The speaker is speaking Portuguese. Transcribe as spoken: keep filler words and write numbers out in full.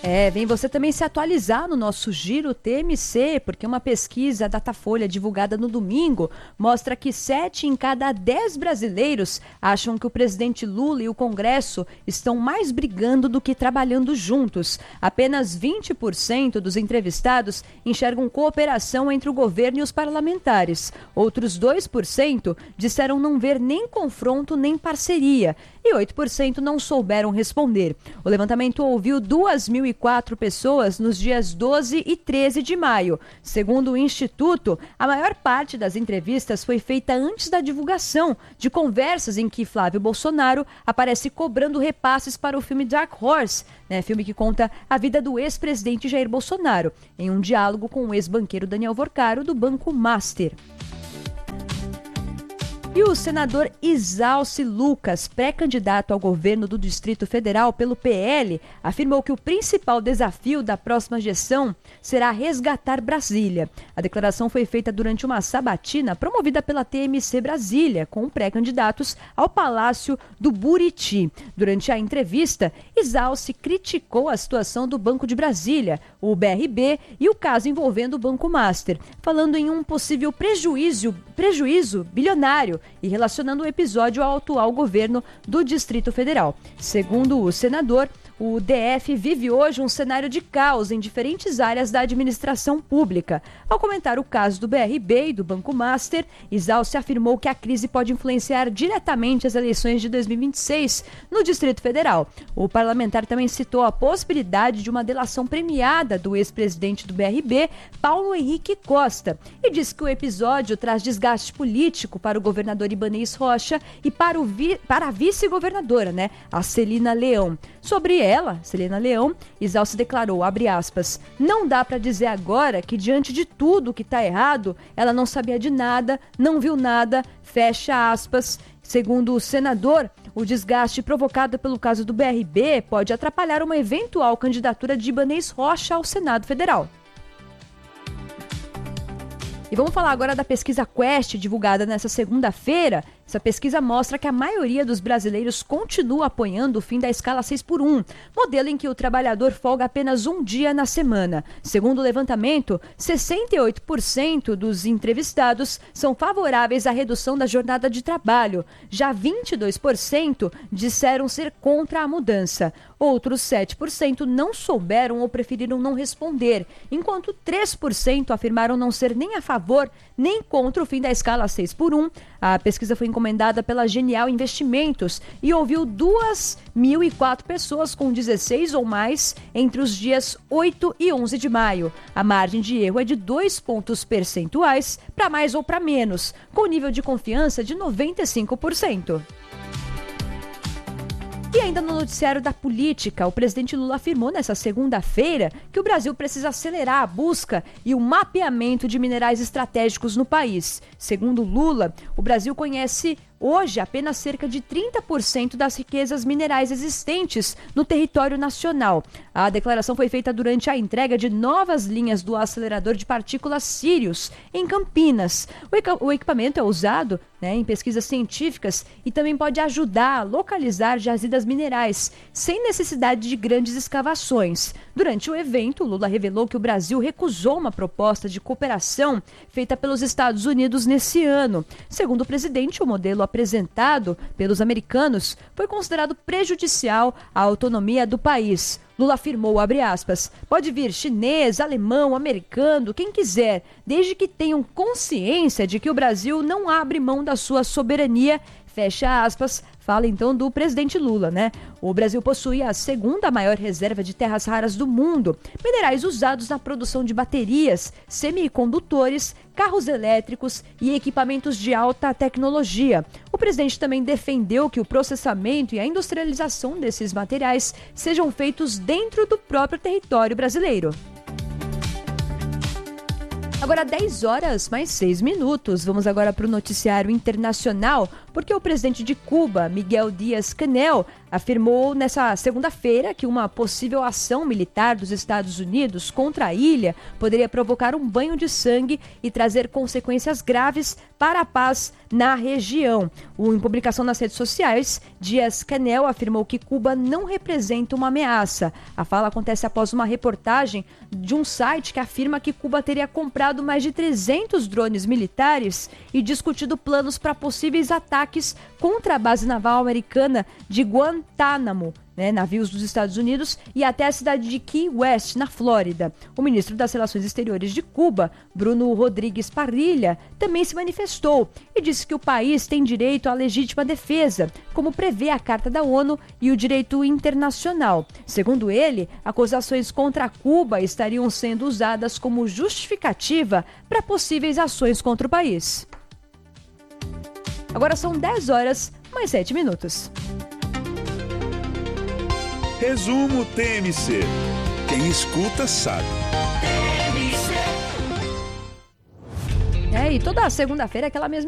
É, vem você também se atualizar no nosso Giro T M C, porque uma pesquisa Datafolha divulgada no domingo mostra que sete em cada dez brasileiros acham que o presidente Lula e o Congresso estão mais brigando do que trabalhando juntos. Apenas vinte por cento dos entrevistados enxergam cooperação entre o governo e os parlamentares. Outros dois por cento disseram não ver nem confronto nem parceria. E oito por cento não souberam responder. O levantamento ouviu duas mil e quatro pessoas nos dias doze e treze de maio. Segundo o Instituto, a maior parte das entrevistas foi feita antes da divulgação de conversas em que Flávio Bolsonaro aparece cobrando repasses para o filme Dark Horse, né, filme que conta a vida do ex-presidente Jair Bolsonaro, em um diálogo com o ex-banqueiro Daniel Vorcaro, do Banco Master. E o senador Isalci Lucas, pré-candidato ao governo do Distrito Federal pelo P L, afirmou que o principal desafio da próxima gestão será resgatar Brasília. A declaração foi feita durante uma sabatina promovida pela T M C Brasília, com pré-candidatos ao Palácio do Buriti. Durante a entrevista, Isalci criticou a situação do Banco de Brasília, o B R B e o caso envolvendo o Banco Master, falando em um possível prejuízo, prejuízo bilionário e relacionando o episódio ao atual governo do Distrito Federal. Segundo o senador, o D F vive hoje um cenário de caos em diferentes áreas da administração pública. Ao comentar o caso do B R B e do Banco Master, Isalci afirmou que a crise pode influenciar diretamente as eleições de dois mil e vinte e seis no Distrito Federal. O parlamentar também citou a possibilidade de uma delação premiada do ex-presidente do B R B, Paulo Henrique Costa, e disse que o episódio traz desgaste político para o governador Ibanez Rocha e para, o vi- para a vice-governadora, né, a Celina Leão. Sobre ela, Celina Leão, Isalci declarou, abre aspas, não dá para dizer agora que diante de tudo que está errado, ela não sabia de nada, não viu nada, fecha aspas. Segundo o senador, o desgaste provocado pelo caso do B R B pode atrapalhar uma eventual candidatura de Ibanez Rocha ao Senado Federal. E vamos falar agora da pesquisa Quest, divulgada nesta segunda-feira. Essa pesquisa mostra que a maioria dos brasileiros continua apoiando o fim da escala seis por um, modelo em que o trabalhador folga apenas um dia na semana. Segundo o levantamento, sessenta e oito por cento dos entrevistados são favoráveis à redução da jornada de trabalho. Já vinte e dois por cento disseram ser contra a mudança. Outros sete por cento não souberam ou preferiram não responder, enquanto três por cento afirmaram não ser nem a favor nem contra o fim da escala seis por um. A pesquisa foi encomendada pela Genial Investimentos e ouviu duas mil e quatro pessoas com dezesseis ou mais entre os dias oito e onze de maio. A margem de erro é de dois pontos percentuais para mais ou para menos, com nível de confiança de noventa e cinco por cento. E ainda no noticiário da política, o presidente Lula afirmou nesta segunda-feira que o Brasil precisa acelerar a busca e o mapeamento de minerais estratégicos no país. Segundo Lula, o Brasil conhece hoje apenas cerca de trinta por cento das riquezas minerais existentes no território nacional. A declaração foi feita durante a entrega de novas linhas do acelerador de partículas Sirius, em Campinas. O equipamento é usado, né, em pesquisas científicas e também pode ajudar a localizar jazidas minerais, sem necessidade de grandes escavações. Durante o evento, Lula revelou que o Brasil recusou uma proposta de cooperação feita pelos Estados Unidos nesse ano. Segundo o presidente, o modelo apresentado pelos americanos foi considerado prejudicial à autonomia do país. Lula afirmou, abre aspas, pode vir chinês, alemão, americano, quem quiser, desde que tenham consciência de que o Brasil não abre mão da sua soberania, fecha aspas, fala então do presidente Lula, né? O Brasil possui a segunda maior reserva de terras raras do mundo, minerais usados na produção de baterias, semicondutores, carros elétricos e equipamentos de alta tecnologia. O presidente também defendeu que o processamento e a industrialização desses materiais sejam feitos dentro do próprio território brasileiro. Agora dez horas mais seis minutos. Vamos agora para o noticiário internacional, porque o presidente de Cuba, Miguel Díaz-Canel, afirmou nessa segunda-feira que uma possível ação militar dos Estados Unidos contra a ilha poderia provocar um banho de sangue e trazer consequências graves para a paz na região. Em publicação nas redes sociais, Dias-Canel afirmou que Cuba não representa uma ameaça. A fala acontece após uma reportagem de um site que afirma que Cuba teria comprado mais de trezentos drones militares e discutido planos para possíveis ataques contra a base naval americana de Guantánamo, né, navios dos Estados Unidos, e até a cidade de Key West, na Flórida. O ministro das Relações Exteriores de Cuba, Bruno Rodrigues Parrilla, também se manifestou e disse que o país tem direito à legítima defesa, como prevê a Carta da ONU e o direito internacional. Segundo ele, acusações contra Cuba estariam sendo usadas como justificativa para possíveis ações contra o país. Agora são dez horas, mais sete minutos. Resumo T M C. Quem escuta sabe. É, e toda segunda-feira é aquela mesma